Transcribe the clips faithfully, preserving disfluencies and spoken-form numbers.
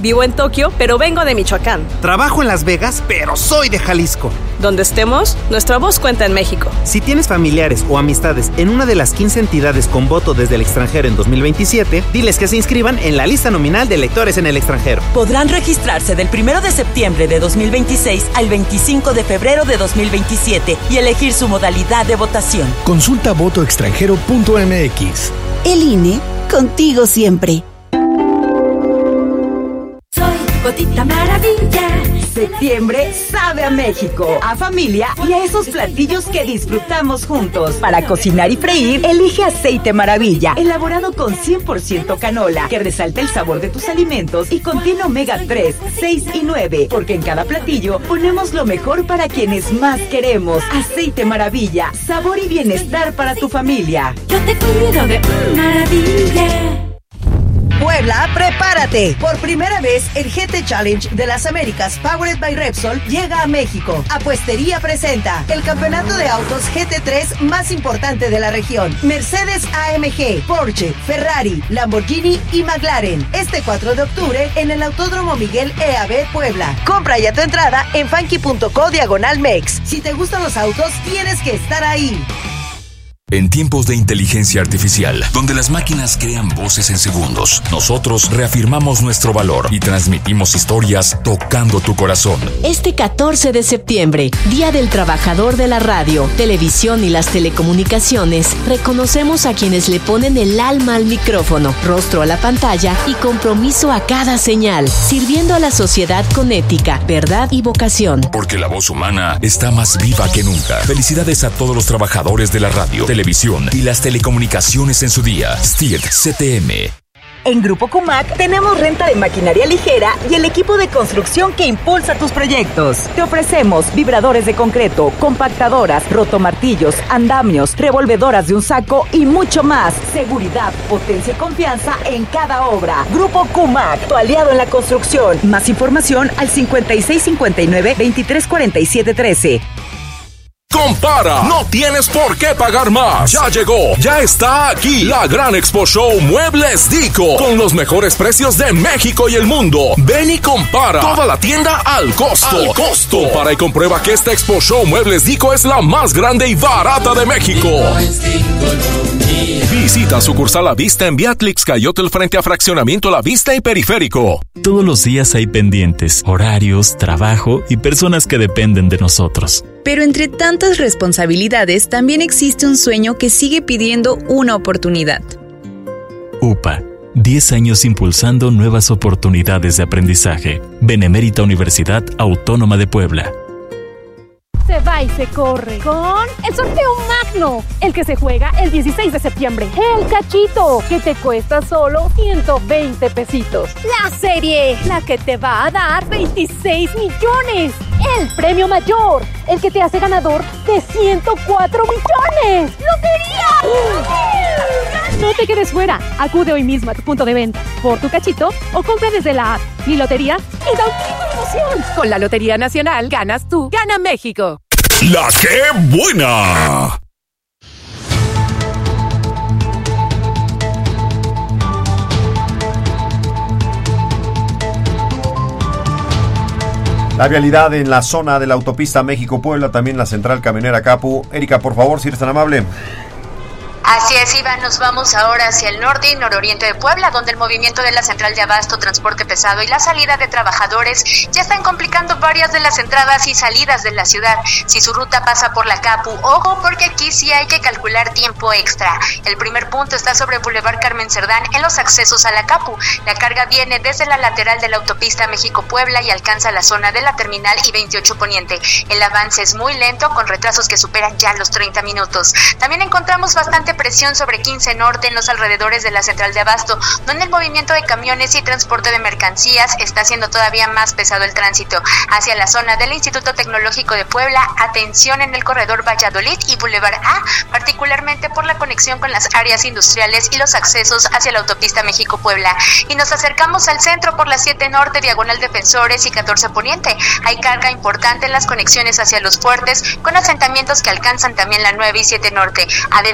Vivo en Tokio, pero vengo de Michoacán. Trabajo en Las Vegas, pero soy de Jalisco. Donde estemos, nuestra voz cuenta en México. Si tienes familiares o amistades en una de las quince entidades con voto desde el extranjero en dos mil veintisiete, diles que se inscriban en la lista nominal de electores en el extranjero. Podrán registrarse del primero de septiembre de dos mil veintiséis al veinticinco de febrero de dos mil veintisiete y elegir su modalidad de votación. Consulta voto extranjero punto m x. El I N E, contigo siempre. Soy Gotita Maravilla. Septiembre sabe a México, a familia y a esos platillos que disfrutamos juntos. Para cocinar y freír, elige Aceite Maravilla, elaborado con cien por ciento canola, que resalta el sabor de tus alimentos y contiene omega tres, seis y nueve, porque en cada platillo ponemos lo mejor para quienes más queremos. Aceite Maravilla, sabor y bienestar para tu familia. Yo te cuido de Maravilla. Puebla, prepárate. Por primera vez, el G T Challenge de las Américas Powered by Repsol llega a México. Apuestería presenta el campeonato de autos G T tres más importante de la región. Mercedes A M G, Porsche, Ferrari, Lamborghini y McLaren. Este cuatro de octubre en el Autódromo Miguel E A B Puebla. Compra ya tu entrada en funky punto co diagonal mex. Si te gustan los autos, tienes que estar ahí. En tiempos de inteligencia artificial, donde las máquinas crean voces en segundos, nosotros reafirmamos nuestro valor y transmitimos historias tocando tu corazón. Este catorce de septiembre, Día del Trabajador de la Radio, Televisión y las Telecomunicaciones, reconocemos a quienes le ponen el alma al micrófono, rostro a la pantalla y compromiso a cada señal, sirviendo a la sociedad con ética, verdad y vocación. Porque la voz humana está más viva que nunca. Felicidades a todos los trabajadores de la radio, televisión y las telecomunicaciones en su día. S T I R T C T M. En Grupo Cumac tenemos renta de maquinaria ligera y el equipo de construcción que impulsa tus proyectos. Te ofrecemos vibradores de concreto, compactadoras, rotomartillos, andamios, revolvedoras de un saco y mucho más. Seguridad, potencia y confianza en cada obra. Grupo Cumac, tu aliado en la construcción. Más información al cincuenta y seis cincuenta y nueve, veintitrés cuarenta y siete trece. Compara, no tienes por qué pagar más. Ya llegó, ya está aquí la gran Expo Show Muebles Dico, con los mejores precios de México y el mundo. Ven y compara, toda la tienda al costo. Al costo. Compara y comprueba que esta Expo Show Muebles Dico es la más grande y barata de México. Visita sucursal La Vista en Beatrix Cayotel frente a Fraccionamiento La Vista y Periférico. Todos los días hay pendientes, horarios, trabajo y personas que dependen de nosotros. Pero entre tantas responsabilidades también existe un sueño que sigue pidiendo una oportunidad. U P A, diez años impulsando nuevas oportunidades de aprendizaje. Benemérita Universidad Autónoma de Puebla. Se va y se corre con el sorteo magno, el que se juega el dieciséis de septiembre. El cachito, que te cuesta solo ciento veinte pesitos. La serie, la que te va a dar veintiséis millones. El premio mayor, el que te hace ganador de ciento cuatro millones. ¡Lotería! No te quedes fuera. Acude hoy mismo a tu punto de venta por tu cachito o compra desde la app Mi Lotería y da un grito de emoción. Con la Lotería Nacional ganas tú, gana México. ¡La qué buena! La vialidad en la zona de la autopista México-Puebla, también la central camionera Capu. Erika, por favor, si eres tan amable. Así es, Iván, nos vamos ahora hacia el norte y nororiente de Puebla, donde el movimiento de la central de abasto, transporte pesado y la salida de trabajadores ya están complicando varias de las entradas y salidas de la ciudad. Si su ruta pasa por la Capu, ojo, porque aquí sí hay que calcular tiempo extra. El primer punto está sobre Boulevard Carmen Cerdán en los accesos a la Capu. La carga viene desde la lateral de la autopista México-Puebla y alcanza la zona de la terminal y veintiocho Poniente. El avance es muy lento, con retrasos que superan ya los treinta minutos. También encontramos bastante presión sobre quince Norte en los alrededores de la central de abasto, donde el movimiento de camiones y transporte de mercancías está haciendo todavía más pesado el tránsito. Hacia la zona del Instituto Tecnológico de Puebla, atención en el corredor Valladolid y Boulevard A, particularmente por la conexión con las áreas industriales y los accesos hacia la autopista México-Puebla. Y nos acercamos al centro por la siete Norte, diagonal Defensores y catorce Poniente. Hay carga importante en las conexiones hacia los puertos, con asentamientos que alcanzan también la nueve y siete Norte. Además, hay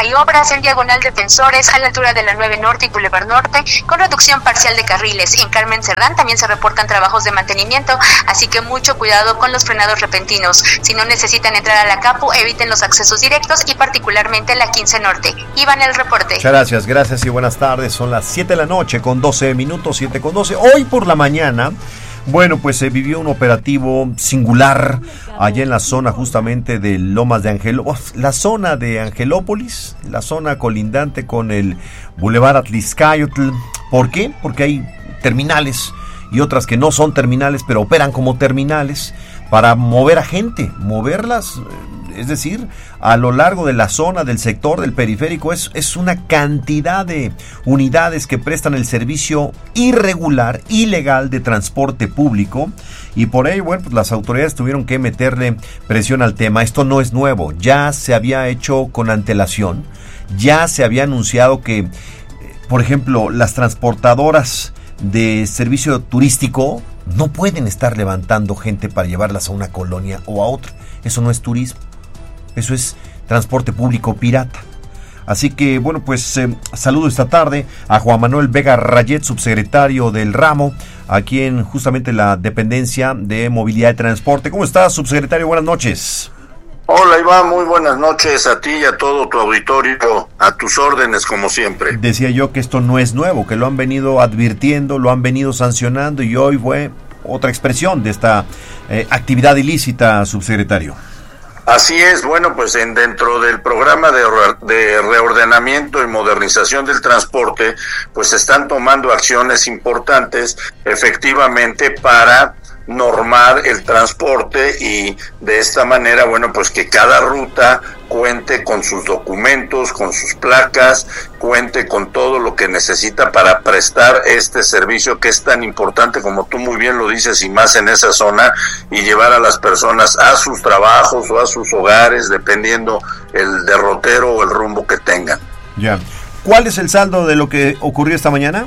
hay obras en Diagonal Defensores, a la altura de la nueve Norte y Boulevard Norte, con reducción parcial de carriles. En Carmen Cerdán también se reportan trabajos de mantenimiento, así que mucho cuidado con los frenados repentinos. Si no necesitan entrar a la Capu, eviten los accesos directos y particularmente la quince Norte. Iván, el reporte. Muchas gracias, gracias y buenas tardes. Son las siete de la noche con doce minutos, siete con doce. Hoy por la mañana, bueno, pues se vivió un operativo singular allá en la zona justamente de Lomas de Angelópolis, la zona de Angelópolis, la zona colindante con el Boulevard Atlixcayotl. ¿Por qué? Porque hay terminales y otras que no son terminales, pero operan como terminales para mover a gente, moverlas, es decir, a lo largo de la zona, del sector, del periférico. Es, es una cantidad de unidades que prestan el servicio irregular, ilegal de transporte público, y por ello, bueno, pues las autoridades tuvieron que meterle presión al tema. Esto no es nuevo, ya se había hecho con antelación, ya se había anunciado que, por ejemplo, las transportadoras de servicio turístico no pueden estar levantando gente para llevarlas a una colonia o a otra. Eso no es turismo, eso es transporte público pirata. Así que, bueno, pues eh, saludo esta tarde a Juan Manuel Vega Rayet, subsecretario del ramo, aquí en justamente la dependencia de movilidad y transporte. ¿Cómo estás, subsecretario? Buenas noches. Hola, Iván, muy buenas noches a ti y a todo tu auditorio, a tus órdenes como siempre. Decía yo que esto no es nuevo, que lo han venido advirtiendo, lo han venido sancionando, y hoy fue otra expresión de esta eh, actividad ilícita, subsecretario. Así es, bueno, pues en dentro del programa de, de reordenamiento y modernización del transporte, pues se están tomando acciones importantes efectivamente para normar el transporte, y de esta manera, bueno, pues que cada ruta cuente con sus documentos, con sus placas, cuente con todo lo que necesita para prestar este servicio que es tan importante, como tú muy bien lo dices, y más en esa zona, y llevar a las personas a sus trabajos o a sus hogares, dependiendo el derrotero o el rumbo que tengan. Ya. ¿Cuál es el saldo de lo que ocurrió esta mañana?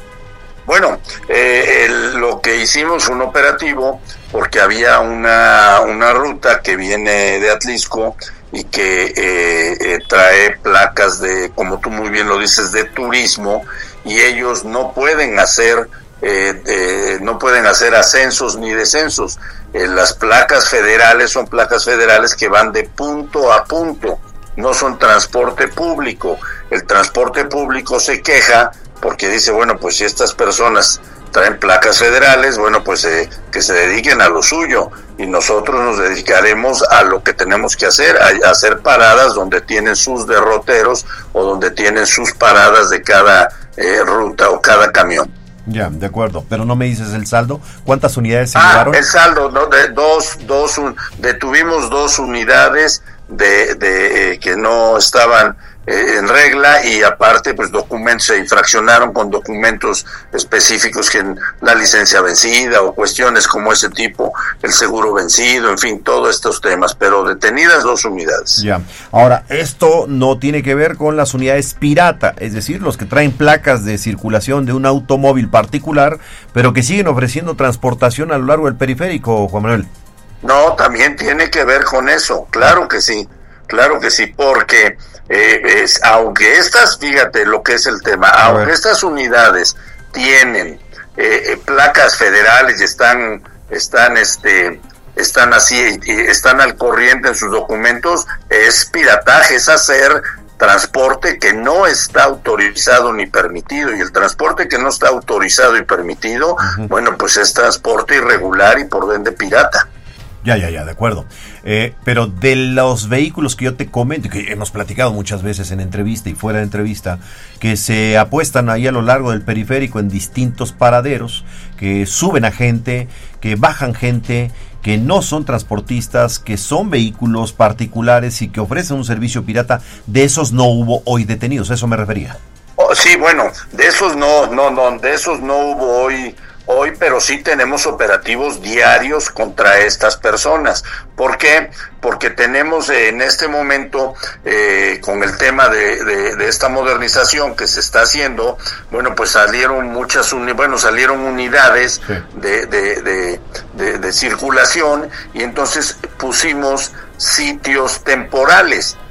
Bueno, eh, el, lo que hicimos un operativo, porque había una, una ruta que viene de Atlixco y que eh, eh, trae placas de, como tú muy bien lo dices, de turismo, y ellos no pueden hacer eh, eh, no pueden hacer ascensos ni descensos. Eh, las placas federales son placas federales que van de punto a punto, no son transporte público. El transporte público se queja porque dice, bueno, pues si estas personas traen placas federales, bueno, pues eh, que se dediquen a lo suyo, y nosotros nos dedicaremos a lo que tenemos que hacer, a, a hacer paradas donde tienen sus derroteros o donde tienen sus paradas de cada eh, ruta o cada camión. Ya, de acuerdo, pero no me dices el saldo. ¿Cuántas unidades se ah, llevaron? El saldo, ¿no? De dos, dos, un, detuvimos dos unidades de, de eh, que no estaban en regla, y aparte pues documentos se infraccionaron con documentos específicos, que la licencia vencida o cuestiones como ese tipo, el seguro vencido, en fin, todos estos temas, pero detenidas dos unidades. Ya, ahora, esto no tiene que ver con las unidades pirata, es decir, los que traen placas de circulación de un automóvil particular, pero que siguen ofreciendo transportación a lo largo del periférico, Juan Manuel. No, también tiene que ver con eso, claro que sí, claro que sí, porque Eh, es, aunque estas, fíjate lo que es el tema, aunque estas unidades tienen eh, placas federales y están, están, este, están así, y están al corriente en sus documentos, es pirataje, es hacer transporte que no está autorizado ni permitido, y el transporte que no está autorizado y permitido, uh-huh. bueno, pues es transporte irregular y por ende pirata. Ya, ya, ya, de acuerdo. Eh, pero de los vehículos que yo te comento, que hemos platicado muchas veces en entrevista y fuera de entrevista, que se apuestan ahí a lo largo del periférico en distintos paraderos, que suben a gente, que bajan gente, que no son transportistas, que son vehículos particulares y que ofrecen un servicio pirata, de esos no hubo hoy detenidos, a eso me refería. Oh, sí, bueno, de esos no, no, no, de esos no hubo hoy Hoy, pero sí tenemos operativos diarios contra estas personas. ¿Por qué? Porque tenemos eh, en este momento, eh, con el tema de, de, de esta modernización que se está haciendo, bueno, pues salieron muchas, uni- bueno, salieron unidades sí. de, de, de, de, de circulación, y entonces pusimos sitios temporales.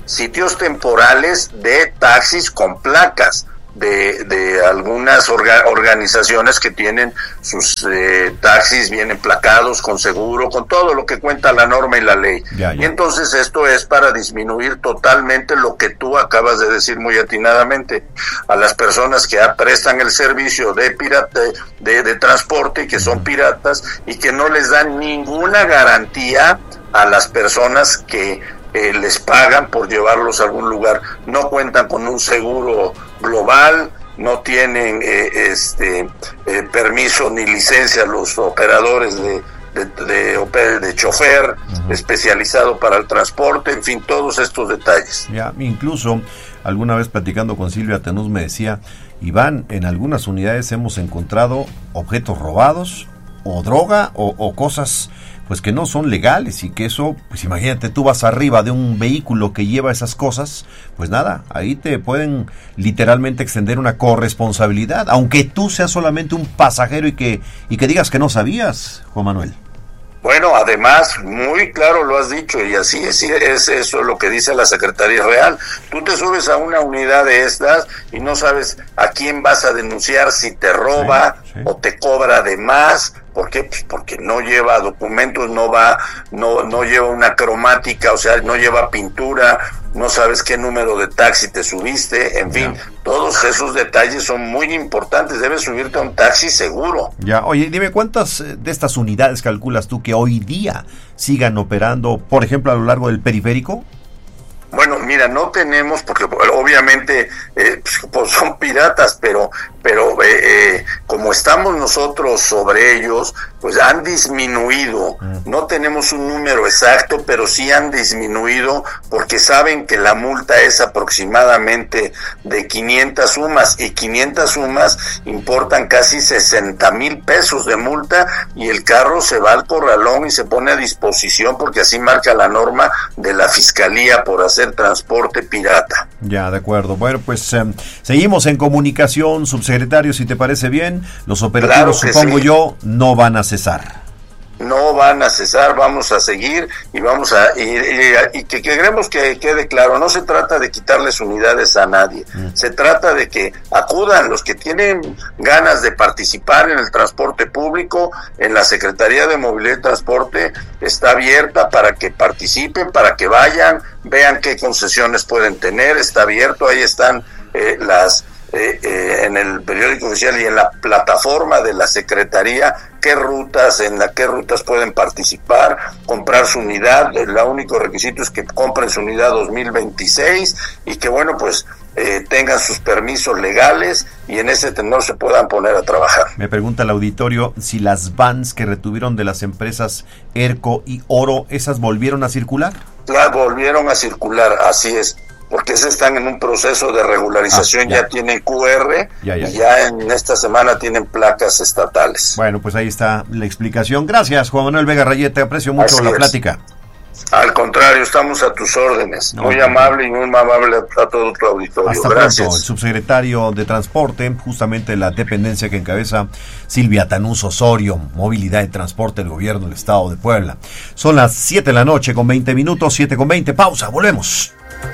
sitios temporales de taxis con placas de, de algunas orga, organizaciones que tienen sus eh, taxis bien emplacados, con seguro, con todo lo que cuenta la norma y la ley. Ya, ya. Y entonces esto es para disminuir totalmente lo que tú acabas de decir muy atinadamente, a las personas que prestan el servicio de pirata, de, de transporte y que son piratas y que no les dan ninguna garantía a las personas que eh, les pagan por llevarlos a algún lugar. No cuentan con un seguro global, no tienen eh, este eh, permiso ni licencia los operadores de de, de, de, de chofer uh-huh. especializado para el transporte, en fin, todos estos detalles. Ya, incluso alguna vez platicando con Silvia Tenús me decía, Iván, en algunas unidades hemos encontrado objetos robados o droga o, o cosas pues que no son legales, y que eso, pues imagínate, tú vas arriba de un vehículo que lleva esas cosas, pues nada, ahí te pueden literalmente extender una corresponsabilidad, aunque tú seas solamente un pasajero y que y que digas que no sabías, Juan Manuel. Bueno, además, muy claro lo has dicho, y así es, es eso lo que dice la Secretaría Real. Tú te subes a una unidad de estas y no sabes a quién vas a denunciar, si te roba sí, sí. o te cobra de más. ¿Por qué? Pues porque no lleva documentos, no va, no, no lleva una cromática, o sea, no lleva pintura, no sabes qué número de taxi te subiste, en fin, ya. todos esos detalles son muy importantes. Debes subirte a un taxi seguro. Ya, oye, dime, ¿cuántas de estas unidades calculas tú que hoy día sigan operando, por ejemplo, a lo largo del periférico? Bueno, mira, no tenemos, porque obviamente eh, pues son piratas, pero pero eh, eh, como estamos nosotros sobre ellos, pues han disminuido. No tenemos un número exacto, pero sí han disminuido, porque saben que la multa es aproximadamente de quinientas sumas, y quinientas sumas importan casi sesenta mil pesos de multa, y el carro se va al corralón y se pone a disposición, porque así marca la norma de la Fiscalía por hacer transporte pirata. Ya, de acuerdo. Bueno, pues eh, seguimos en comunicación, subsecretario, si te parece bien. Los operativos, claro, supongo sí. yo, no van a cesar. No van a cesar, vamos a seguir y vamos a y, y, y que queremos que quede claro, no se trata de quitarles unidades a nadie, mm. se trata de que acudan los que tienen ganas de participar en el transporte público. En la Secretaría de Movilidad y Transporte está abierta para que participen, para que vayan, vean qué concesiones pueden tener, está abierto, ahí están eh, las Eh, eh, en el periódico oficial y en la plataforma de la Secretaría, qué rutas, en la qué rutas pueden participar, comprar su unidad. El único requisito es que compren su unidad dos mil veintiséis y que, bueno, pues eh, tengan sus permisos legales y en ese tenor se puedan poner a trabajar. Me pregunta el auditorio si las vans que retuvieron de las empresas ERCO y Oro, ¿esas volvieron a circular? Las volvieron a circular, así es. Porque esas están en un proceso de regularización, ah, ya. ya tienen Q R ya, ya, y ya, ya en esta semana tienen placas estatales. Bueno, pues ahí está la explicación. Gracias, Juan Manuel Vega Rayete, aprecio mucho Así la es. plática. Al contrario, estamos a tus órdenes. No, muy no, amable no. y muy amable a todo tu auditorio. Hasta Gracias. Pronto. El subsecretario de Transporte, justamente la dependencia que encabeza Silvia Tenús Osorio, Movilidad y Transporte del Gobierno del Estado de Puebla. Son las siete de la noche con veinte minutos, siete con veinte. Pausa, volvemos.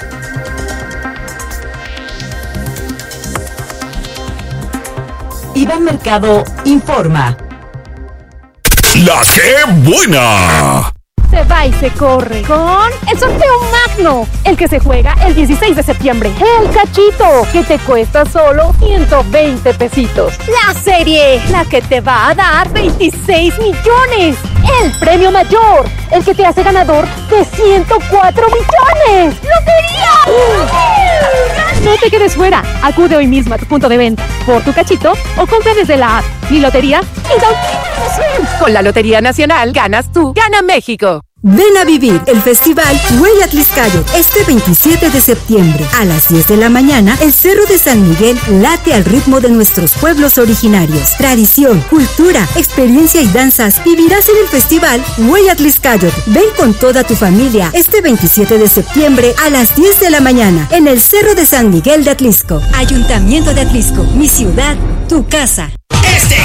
Iván Mercado informa. La que buena. Se va y se corre con el sorteo magno, el que se juega el dieciséis de septiembre. El cachito, que te cuesta solo ciento veinte pesitos. La serie, la que te va a dar veintiséis millones. El premio mayor, el que te hace ganador de ciento cuatro millones. ¡Lotería! No te quedes fuera. Acude hoy mismo a tu punto de venta por tu cachito o compra desde la app Mi Lotería y Lotería. Con la Lotería Nacional ganas tú, gana México. Ven a vivir el festival Huella Tliscayot este veintisiete de septiembre. A las diez de la mañana, el Cerro de San Miguel late al ritmo de nuestros pueblos originarios. Tradición, cultura, experiencia y danzas vivirás en el festival Huella Tliscayot. Ven con toda tu familia este veintisiete de septiembre a las diez de la mañana en el Cerro de San Miguel de Atlisco. Ayuntamiento de Atlisco, mi ciudad, tu casa. Este quince de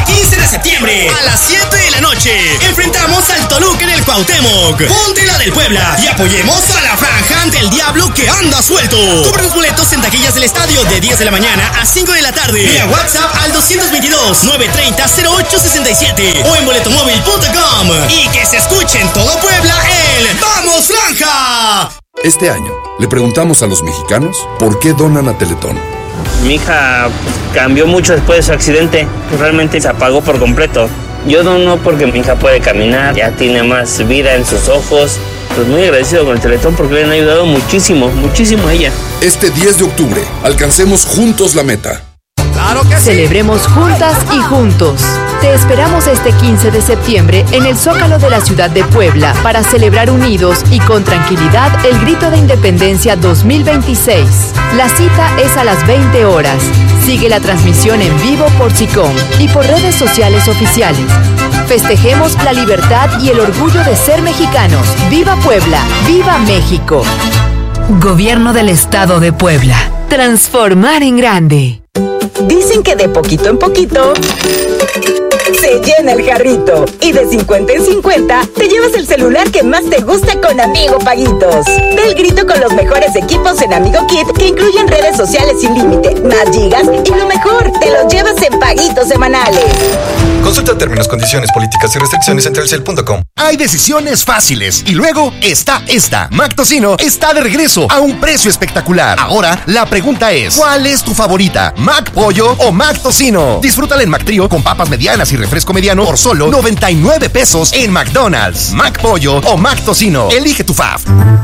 septiembre, a las siete de la noche, enfrentamos al Toluca en el Cuauhtémoc. Ponte la del Puebla y apoyemos a la franja ante el diablo que anda suelto. Compra los boletos en taquillas del estadio de diez de la mañana a cinco de la tarde. Vía WhatsApp al dos dos dos, nueve tres cero, cero ocho seis siete o en boletomóvil punto com. Y que se escuche en todo Puebla el ¡Vamos Franja! Este año le preguntamos a los mexicanos por qué donan a Teletón. Mi hija cambió mucho después de su accidente, realmente se apagó por completo. Yo dono porque mi hija puede caminar, ya tiene más vida en sus ojos. Pues muy agradecido con el Teletón porque le han ayudado muchísimo, muchísimo a ella. Este diez de octubre, alcancemos juntos la meta. ¡Claro que sí! Celebremos juntas y juntos. Te esperamos este quince de septiembre en el Zócalo de la ciudad de Puebla para celebrar unidos y con tranquilidad el Grito de Independencia dos mil veintiséis. La cita es a las veinte horas. Sigue la transmisión en vivo por SICOM y por redes sociales oficiales. Festejemos la libertad y el orgullo de ser mexicanos. ¡Viva Puebla! ¡Viva México! Gobierno del Estado de Puebla. Transformar en grande. Dicen que de poquito en poquito se llena el jarrito. Y de cincuenta en cincuenta te llevas el celular que más te gusta con Amigo Paguitos. Da el grito con los mejores equipos en Amigo Kit, que incluyen redes sociales sin límite, más gigas y lo mejor, te los llevas en paguitos semanales. Consulta términos, condiciones, políticas y restricciones en telcel punto com. Hay decisiones fáciles y luego está esta. Mac Tocino está de regreso a un precio espectacular. Ahora la pregunta es, ¿cuál es tu favorita? ¿Mac Pollo o Mac Tocino? Disfrútala en Mac Trío con papas medianas y refresco mediano por solo noventa y nueve pesos en McDonald's. Mac Pollo o Mac Tocino. Elige tu fave.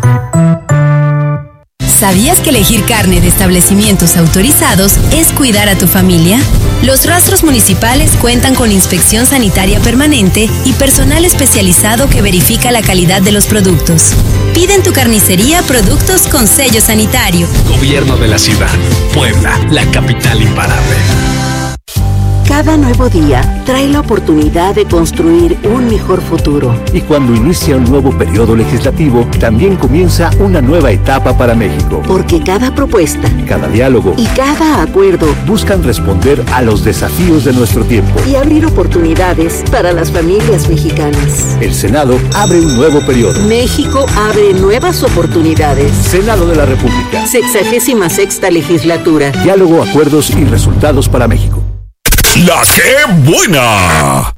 ¿Sabías que elegir carne de establecimientos autorizados es cuidar a tu familia? Los rastros municipales cuentan con inspección sanitaria permanente y personal especializado que verifica la calidad de los productos. Pide en tu carnicería productos con sello sanitario. Gobierno de la ciudad. Puebla, la capital imparable. Cada nuevo día trae la oportunidad de construir un mejor futuro. Y cuando inicia un nuevo periodo legislativo, también comienza una nueva etapa para México. Porque cada propuesta, cada diálogo y cada acuerdo buscan responder a los desafíos de nuestro tiempo y abrir oportunidades para las familias mexicanas. El Senado abre un nuevo periodo. México abre nuevas oportunidades. Senado de la República. Sexagésima sexta legislatura. Diálogo, acuerdos y resultados para México. La que buena.